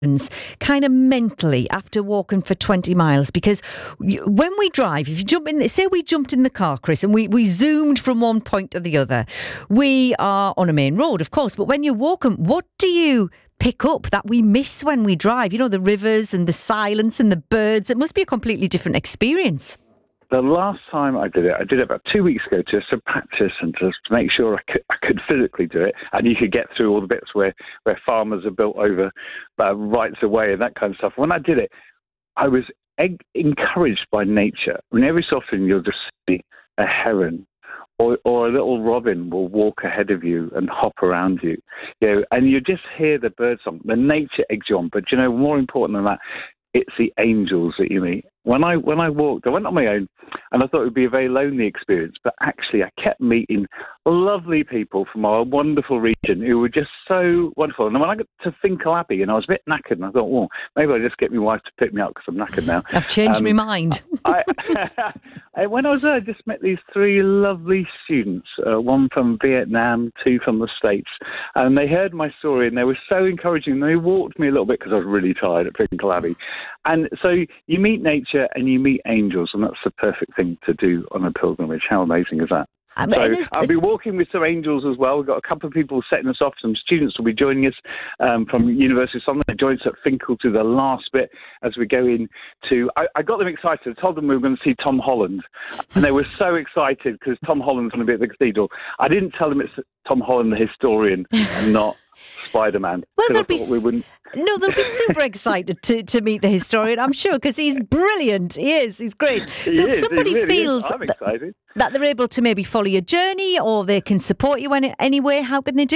kind of mentally after walking for 20 miles? Because when we drive, if you jump in, say we jumped in the car, Chris, and we zoomed from one point to the other, we are on a main road, of course, but when you're walking, what do you pick up that we miss when we drive? You know, the rivers and the silence and the birds. It must be a completely different experience. The last time I did it about 2 weeks ago just to practice and just to make sure I could physically do it. And you could get through all the bits where farmers are built over rights of way and that kind of stuff. When I did it, I was encouraged by nature. I mean, every so often you'll just see a heron or a little robin will walk ahead of you and hop around you. You know, and you just hear the bird song. The nature eggs you on. But, you know, more important than that, it's the angels that you meet. When I walked, I went on my own, and I thought it would be a very lonely experience. But actually, I kept meeting lovely people from our wonderful region who were just so wonderful. And when I got to Finkel Abbey, and I was a bit knackered, and I thought, well, maybe I'll just get my wife to pick me up because I'm knackered now. I've changed my mind. When I was there, I just met these three lovely students, one from Vietnam, two from the States, and they heard my story, and they were so encouraging. They walked me a little bit because I was really tired at Finkel Abbey. And so you meet nature and you meet angels, and that's the perfect thing to do on a pilgrimage. How amazing is that? I'll be walking with some angels as well. We've got a couple of people setting us off. Some students will be joining us from University of Sunderland. They joined us at Finkel to the last bit as we go into... I got them excited. I told them we were going to see Tom Holland, and they were so excited because Tom Holland's going to be at the cathedral. I didn't tell them it's Tom Holland, the historian, and not Spider-Man. Well, they'll be super excited to meet the historian, I'm sure, because he's brilliant. He is. He's great. So if somebody feels that they're able to maybe follow your journey or they can support you in any way, how can they do